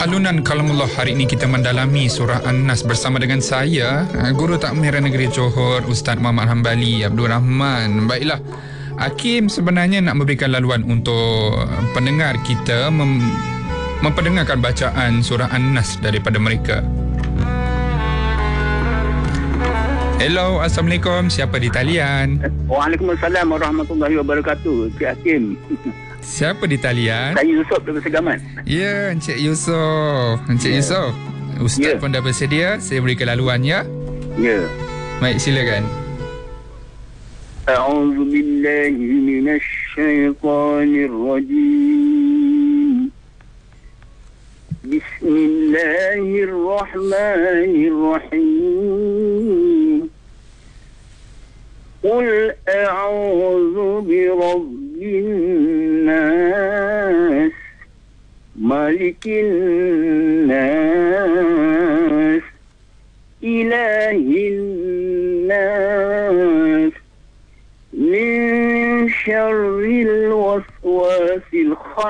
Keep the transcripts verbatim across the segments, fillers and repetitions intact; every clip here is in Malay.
alunan kalamullah hari ini kita mendalami surah An-Nas bersama dengan saya, Guru Takmir Negeri Johor, Ustaz Muhammad Hambali Abdul Rahman. Baiklah, Hakim sebenarnya nak memberikan laluan untuk pendengar kita mem- memperdengarkan bacaan surah An-Nas daripada mereka. Hello, Assalamualaikum. Siapa di talian? Waalaikumsalam warahmatullahi wabarakatuh. Cik Hakim. Siapa di talian? Saya Yusof daripada Segamat. Ya, Encik Yusof. Encik yeah. Yusof. Ustaz yeah. pun dah bersedia. Saya beri kelaluan ya. Ya. Yeah. Baik, silakan. A'udzu billahi minasy syaithanir rajim. Bismillahirrahmanirrahim. Qul a'udzu birabbin nas, malikin nas, ilahin nas, min syarril waswasil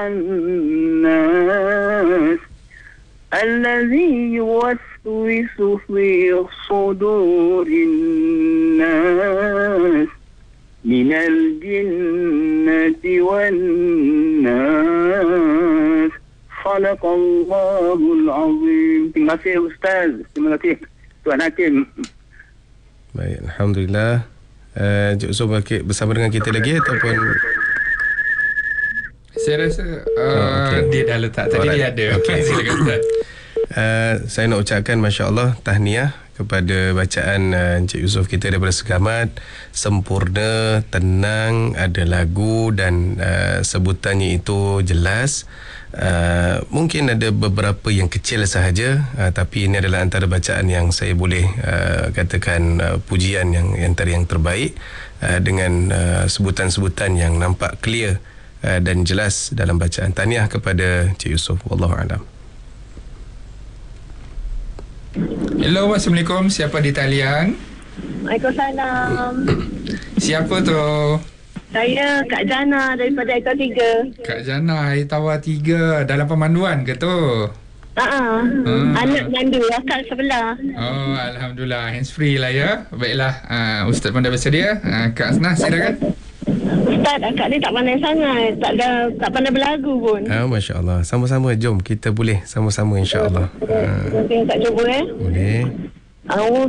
khannas, alladzi yuwaswisu fi sudurin nas, minal jinnati wan nas. Sadaqallahul azim. Terima kasih Ustaz. Terima kasih Tuan Hakim. Baik, alhamdulillah. Uh, Encik Yusof bersama dengan kita lagi ataupun saya rasa uh, oh, okay. dia dah letak tadi. Alright. Dia ada. Okay. Silakan Ustaz. Uh, saya nak ucapkan masya-Allah tahniah kepada bacaan uh, Encik Yusof kita daripada Segamat. Sempurna, tenang, ada lagu dan uh, sebutannya itu jelas. Uh, mungkin ada beberapa yang kecil sahaja, uh, tapi ini adalah antara bacaan yang saya boleh uh, katakan uh, pujian yang antara yang terbaik, uh, dengan uh, sebutan-sebutan yang nampak clear uh, dan jelas dalam bacaan. Tahniah kepada Encik Yusof. Wallahu a'lam. Hello, Assalamualaikum. Siapa di talian? Waalaikumsalam. Siapa tu? Saya Kak Jana daripada Air Tawar tiga. Kak Jana, Air Tawar tiga. Dalam pemanduan ke tu? Haa. Hmm. Anak mandu, akak sebelah. Oh, alhamdulillah. Hands free lah ya. Baiklah, uh, Ustaz pun dah bersedia. uh, Kak Asnah, silakan. Ustaz, akak ni tak pandai sangat. Tak ada, tak pandai berlagu pun. Ah, Masya Allah. Sama-sama, jom kita boleh sama-sama insya-Allah. Mungkin uh. tak cuba eh. Boleh. Awak